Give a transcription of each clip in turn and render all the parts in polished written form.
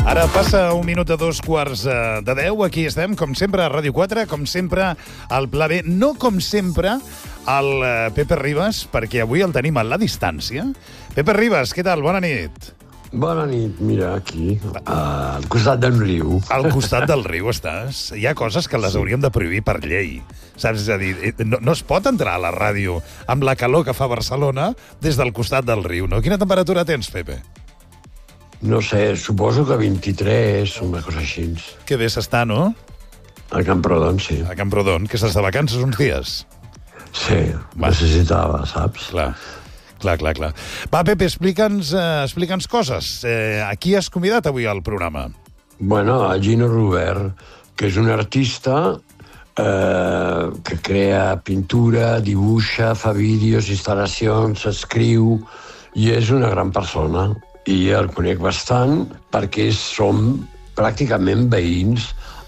Ara passa un minut a 2:15 aquí estem, com sempre, a Ràdio 4, com sempre, al Pla B. No com sempre, el Pepe Ribas, perquè avui el tenim a la distància. Pepe Ribas, què tal? Bona nit. Bona nit, mira, aquí, al costat del riu. Al costat del riu estàs. Hi ha coses que les hauríem de prohibir per llei. Saps? És a dir, no es pot entrar a la ràdio amb la calor que fa Barcelona des del costat del riu, no? Quina temperatura tens, Pepe? No sé, suposo que 23, una cosa així. Que bé s'està, no? A Camprodon, sí. A Camprodon, que estàs de vacances uns dies. Sí, necessitava, saps? Clar. Va, Pepe, explica'ns coses. A qui has convidat avui al programa? Bueno, a Gino Robert, que és un artista que crea pintura, dibuixa, fa vídeos, instal·lacions, escriu, i és una gran persona. I el conec bastant perquè som pràcticament veïns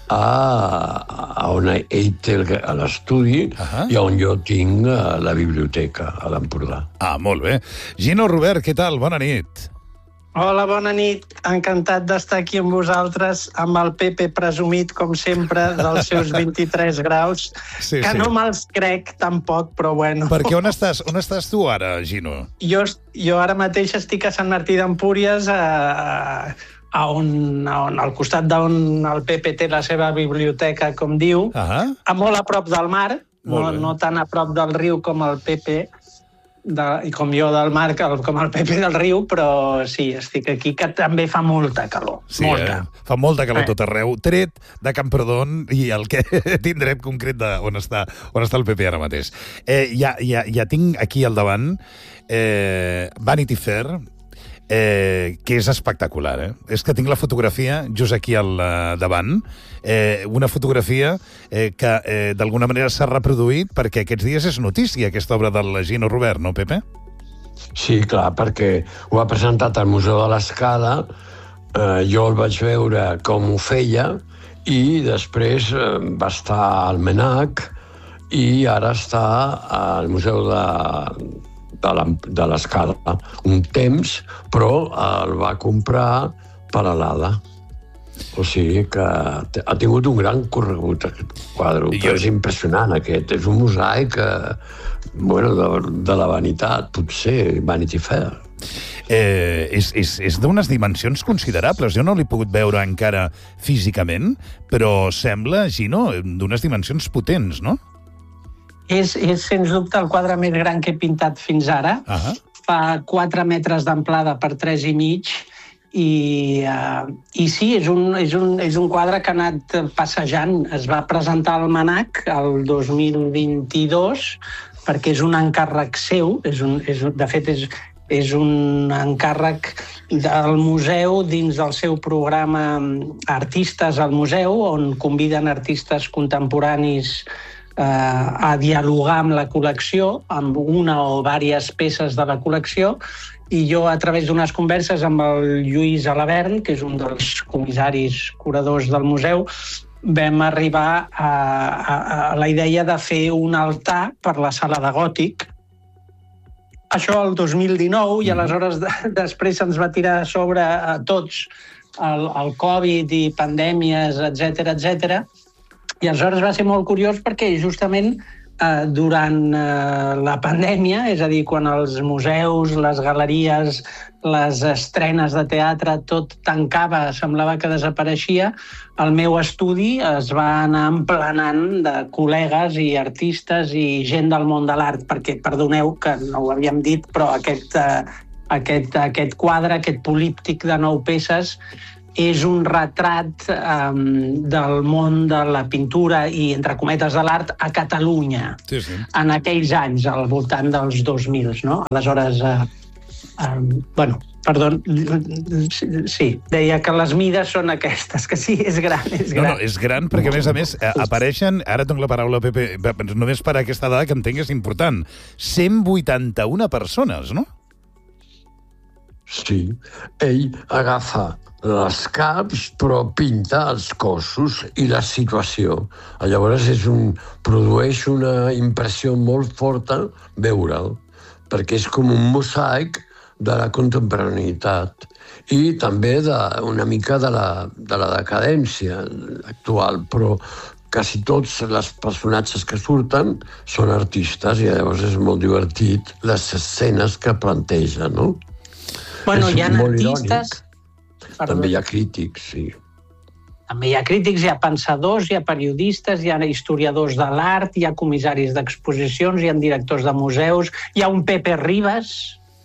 a on ell té l'estudi i on jo tinc la biblioteca, a l'Empordà. Ah, molt bé. Gino Robert, què tal? Bona nit. Hola, bona nit. Encantat d'estar aquí amb vosaltres, amb el Pepe presumit, com sempre, dels seus 23 graus, que no me'ls crec tampoc, però bueno. Perquè on estàs tu ara, Gino? Jo ara mateix estic a Sant Martí d'Empúries, al costat d'on el Pepe té la seva biblioteca, com diu, molt a prop del mar, no tan a prop del riu com el Pepe, i com jo del mar, com el Pepe del riu, però sí, estic aquí, que també fa molta calor. Sí, molta. Fa molta calor tot arreu, tret de Camprodon i el que tindrem concret on està el Pepe ara mateix. Ja tinc aquí al davant Vanity Fair, que és espectacular, És que tinc la fotografia just aquí al davant, una fotografia que d'alguna manera s'ha reproduït perquè aquests dies és notícia, aquesta obra del Gino Robert, no, Pepe? Sí, clar, perquè ho ha presentat al Museu de l'Escala, jo el vaig veure com ho feia, i després va estar al MNAC, i ara està al Museu de l'Escala un temps, però el va comprar per a l'Ada. O sigui que ha tingut un gran corregut aquest quadre, però és impressionant aquest. És un mosaic de la vanitat, potser, Vanity Fair. És d'unes dimensions considerables. Jo no l'he pogut veure encara físicament, però sembla, Gino, d'unes dimensions potents, no? És, sens dubte, el quadre més gran que he pintat fins ara. Fa 4 metres d'amplada per 3,5 i sí, és un quadre que ha anat passejant. Es va presentar al MNAC el 2022 perquè és un encàrrec seu, de fet és un encàrrec del museu dins del seu programa Artistes al Museu, on conviden artistes contemporanis a dialogar amb la col·lecció, amb una o diverses peces de la col·lecció, i jo, a través d'unes converses amb el Lluís Alabern, que és un dels comissaris curadors del museu, vam arribar a la idea de fer un altar per la sala de gòtic. Això el 2019, i aleshores després se'ns va tirar a sobre a tots el Covid i pandèmies, etc. I aleshores va ser molt curiós perquè justament durant la pandèmia, és a dir, quan els museus, les galeries, les estrenes de teatre, tot tancava, semblava que desapareixia, el meu estudi es va anar emplenant de col·legues i artistes i gent del món de l'art, perquè, perdoneu, que no ho havíem dit, però aquest quadre, aquest políptic de 9 peces, és un retrat del món de la pintura i, entre cometes, de l'art a Catalunya, en aquells anys, al voltant dels 2000, no? Aleshores, sí, deia que les mides són aquestes, que sí, és gran. No, és gran perquè, a més, apareixen, ara tinc la paraula, Pepe, només per aquesta dada que entenc és important, 181 persones, no? Sí, ell agafa les caps, però pinta els cossos i la situació. Llavors produeix una impressió molt forta veure'l, perquè és com un mosaic de la contemporaneïtat i també una mica de la decadència actual, però quasi tots els personatges que surten són artistes i llavors és molt divertit les escenes que planteja, no? Bueno, hi ha artistes... També hi ha crítics, sí. També hi ha crítics, hi ha pensadors, hi ha periodistes, hi ha historiadors de l'art, hi ha comissaris d'exposicions, hi ha directors de museus, hi ha un Pepe Ribas,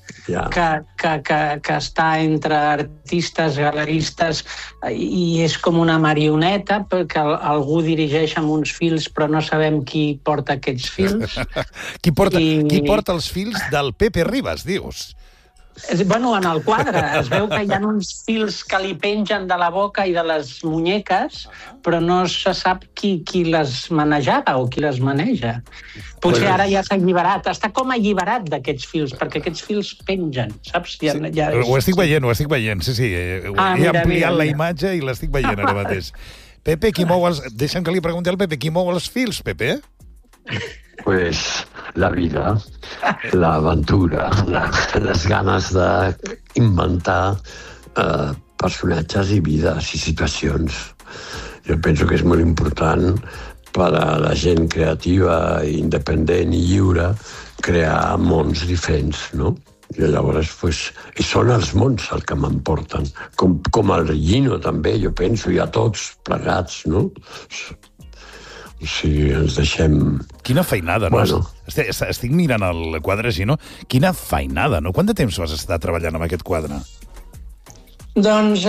que està entre artistes, galeristes, i és com una marioneta, perquè algú dirigeix amb uns fils, però no sabem qui porta aquests fils. Qui porta els fils del Pepe Ribas, dius? Bueno, en el quadre es veu que hi ha uns fils que li pengen de la boca i de les muñeques, però no se sap qui les manejava o qui les maneja. Potser ara ja s'ha alliberat. Està com alliberat d'aquests fils, perquè aquests fils pengen, saps? Ho estic veient, sí. He ampliat la imatge i l'estic veient ara mateix. Pepe, qui mou els... Deixa'm que li pregunti al Pepe, qui mou els fils, Pepe? Pues la vida, l'aventura, les ganes d'inventar personatges i vides i situacions. Jo penso que és molt important per a la gent creativa, independent i lliure crear mons diferents, no? I llavors, i són els mons el que m'emporten, com el Gino també, jo penso, i a tots plegats, no? O sigui, ens deixem... Quina feinada, no? Bueno. Estic mirant el quadre, Gino. Quina feinada, no? Quant de temps vas estar treballant amb aquest quadre? Doncs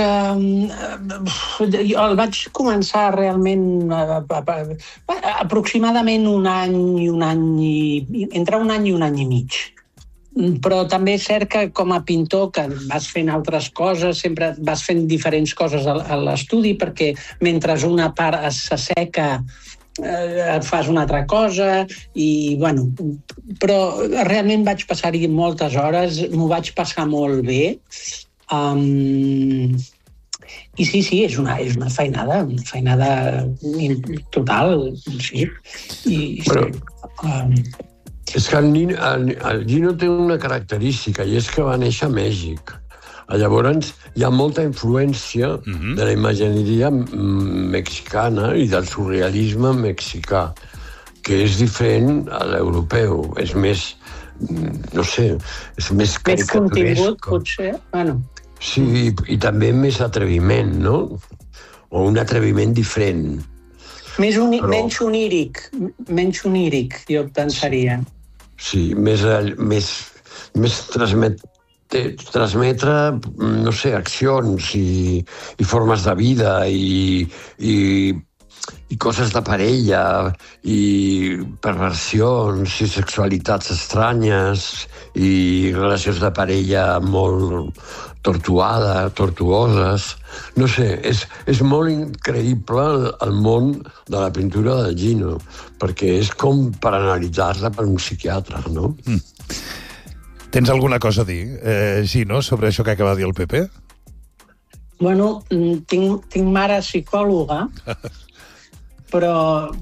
el vaig començar realment aproximadament entre un any i un any i mig. Però també és cert que com a pintor que vas fent altres coses, sempre vas fent diferents coses a l'estudi, perquè mentre una part s'asseca et fas una altra cosa i, bueno, però realment vaig passar-hi moltes hores, m'ho vaig passar molt bé i sí, és una feinada total, sí. Però és que el Gino té una característica i és que va néixer a Mèxic. Llavors, hi ha molta influència de la imagineria mexicana i del surrealisme mexicà, que és diferent a l'europeu. És més, no sé, és més caricaturesco. Més contingut, potser? Bueno. Sí, i també més atreviment, no? O un atreviment diferent. Menys oníric, jo pensaria. Sí, més transmetre, no sé, accions i formes de vida i coses de parella i perversions i sexualitats estranyes i relacions de parella molt tortuoses. No sé, és molt increïble el món de la pintura de Gino, perquè és com per analitzar-la per un psiquiatre, no? Tens alguna cosa a dir, Gino, sobre això que acaba de dir el Pepe? Bueno, tinc mare psicòloga, però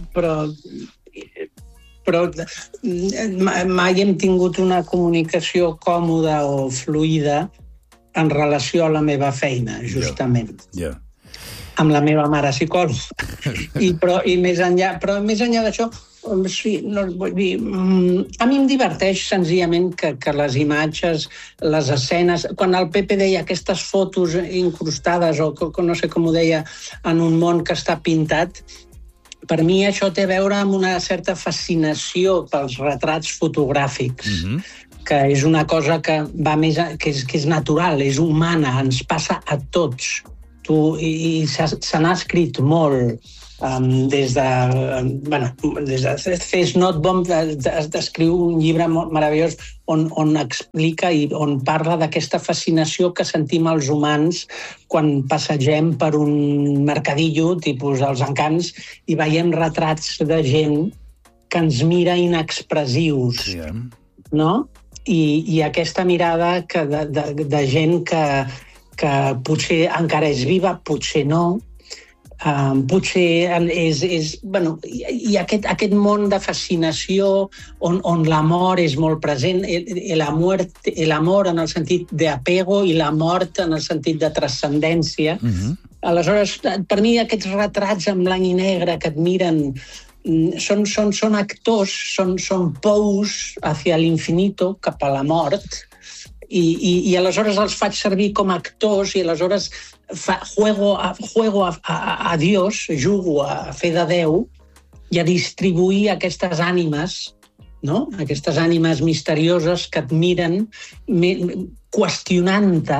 mai hem tingut una comunicació còmoda o fluida en relació a la meva feina, justament. Amb la meva mare psicòloga. Però més enllà d'això, sí, no, vull dir, a mi em diverteix senzillament que les imatges, les escenes... Quan el Pepe deia aquestes fotos incrustades, o no sé com ho deia, en un món que està pintat, per mi això té a veure amb una certa fascinació pels retrats fotogràfics, que és una cosa que va més, que és natural, és humana, ens passa a tots. I se n'ha escrit molt. Des de Fes Notbomb descriu un llibre meravellós on explica i on parla d'aquesta fascinació que sentim els humans quan passegem per un mercadillo, tipus els Encants, i veiem retrats de gent que ens mira inexpressius, no? I aquesta mirada de gent que potser encara és viva, potser no, potser hi ha aquest món de fascinació on l'amor és molt present, l'amor en el sentit d'apego i la mort en el sentit de transcendència. Aleshores, per mi aquests retrats en blanc i negre que et miren són actors, són pous hacia l'infinito, cap a la mort, i aleshores els faig servir com a actors i aleshores juego a Dios, jugo a fer de Déu i a distribuir aquestes ànimes, no? Aquestes ànimes misterioses que et miren qüestionant-te,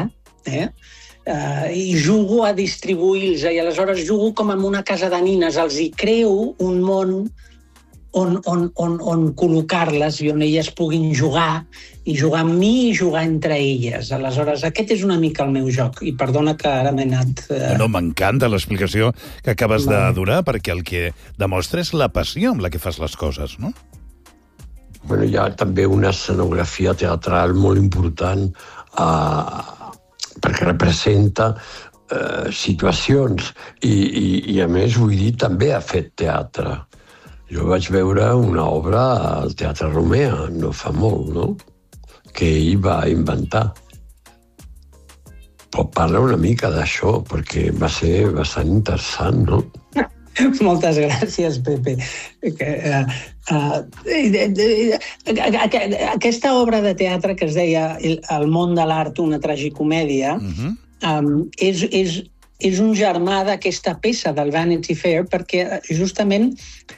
i jugo a distribuir-los, i aleshores jugo com en una casa de nines, els hi creo un món on col·locar-les i on elles puguin jugar, i jugar amb mi i jugar entre elles. Aleshores, aquest és una mica el meu joc, i perdona que ara m'he anat... No, m'encanta l'explicació que acabes de donar, perquè el que demostra és la passió amb la que fas les coses, no? Bueno, hi ha també una escenografia teatral molt important perquè representa situacions i a més, vull dir, també ha fet teatre. Jo vaig veure una obra al Teatre Romea, no fa molt, no?, que ell va inventar. Pot parlar una mica d'això, perquè va ser bastant interessant, no? Moltes gràcies, Pepe. Aquesta obra de teatre que es deia El món de l'art, una tragicomèdia, és un germà d'aquesta peça del Vanity Fair, perquè justament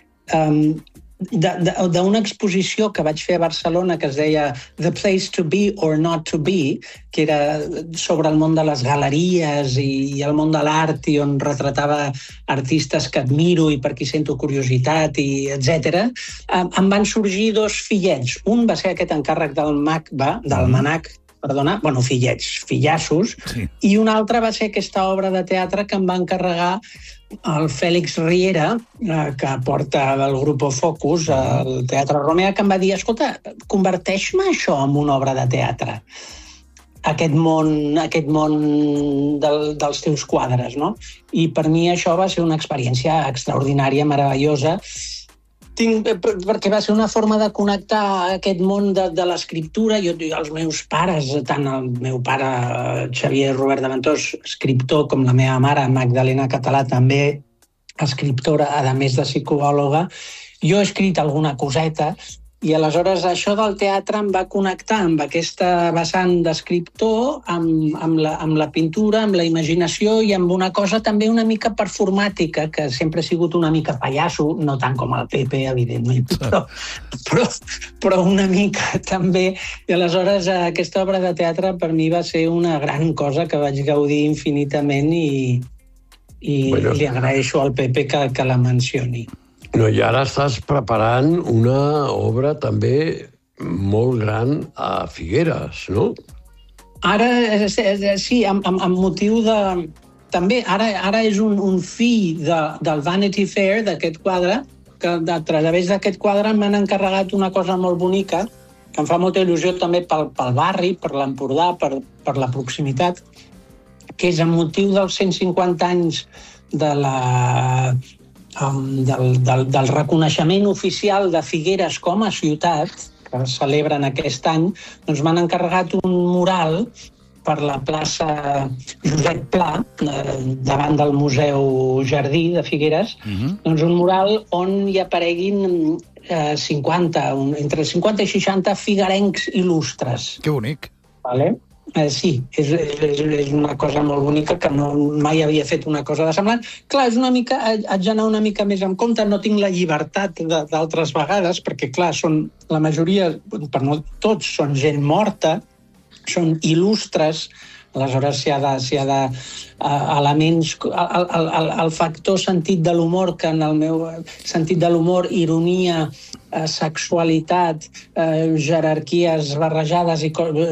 d'una exposició que vaig fer a Barcelona que es deia The Place to Be or Not to Be, que era sobre el món de les galeries i el món de l'art, i on retratava artistes que admiro i per qui sento curiositat, i etc. Em van sorgir dos fillets. Un va ser aquest encàrrec del MAC, fillassos, sí. I un altre va ser aquesta obra de teatre que em va encarregar el Fèlix Riera, que porta el grup Focus al Teatre Romea, que em va dir, escolta, converteix-me això en una obra de teatre, aquest món dels teus quadres, no? I per mi això va ser una experiència extraordinària, meravellosa, perquè va ser una forma de connectar aquest món de l'escriptura. Jo i els meus pares, tant el meu pare Xavier Robert de Ventós, escriptor, com la meva mare Magdalena Català, també escriptora, a més de psicòloga, jo he escrit alguna coseta, i aleshores això del teatre em va connectar amb aquesta vessant d'escriptor, amb la pintura, amb la imaginació i amb una cosa també una mica performàtica, que sempre he sigut una mica pallasso, no tant com el Pepe, evidentment, però una mica també. I aleshores aquesta obra de teatre per mi va ser una gran cosa que vaig gaudir infinitament i li agraeixo al Pepe que la mencioni. No, i ara estàs preparant una obra també molt gran a Figueres, no? Ara, sí, amb motiu de... També, ara és un fill del Vanity Fair, d'aquest quadre, que a través d'aquest quadre m'han encarregat una cosa molt bonica, que em fa molta il·lusió també pel barri, per l'Empordà, per la proximitat, que és amb motiu dels 150 anys del reconeixement oficial de Figueres com a ciutat, que es celebren aquest any, doncs m'han encarregat un mural per la plaça Josep Pla, davant del Museu Jardí de Figueres, doncs un mural on hi apareguin entre 50 i 60 figuerencs il·lustres. Que bonic. Vale? Sí, és una cosa molt bonica que mai havia fet una cosa de semblant. Clar, haig d'anar una mica més en compte, no tinc la llibertat d'altres vegades, perquè clar, la majoria, per no tots, són gent morta, són il·lustres, aleshores s'hi ha de elements, el factor sentit de l'humor, que en el meu sentit de l'humor, ironia, sexualitat, jerarquies barrejades i